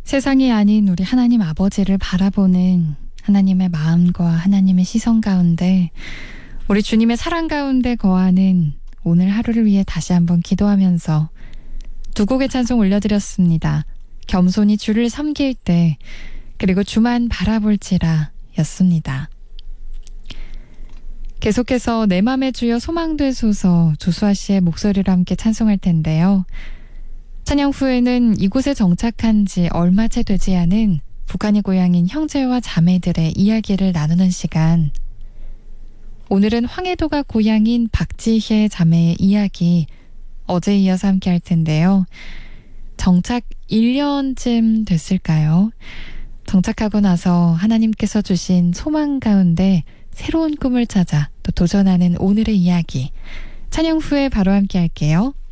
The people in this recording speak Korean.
세상이 아닌 우리 하나님 아버지를 바라보는 하나님의 마음과 하나님의 시선 가운데 우리 주님의 사랑 가운데 거하는 오늘 하루를 위해 다시 한번 기도하면서 두 곡의 찬송 올려드렸습니다. 겸손히 주를 섬길 때 그리고 주만 바라볼지라 였습니다. 계속해서 내 맘의 주여 소망되소서 조수아 씨의 목소리로 함께 찬송할 텐데요. 찬양 후에는 이곳에 정착한 지 얼마 채 되지 않은 북한이 고향인 형제와 자매들의 이야기를 나누는 시간. 오늘은 황해도가 고향인 박지혜 자매의 이야기 어제에 이어서 함께 할 텐데요. 정착 1년쯤 됐을까요? 정착하고 나서 하나님께서 주신 소망 가운데 새로운 꿈을 찾아 또 도전하는 오늘의 이야기. 찬양 후에 바로 함께 할게요.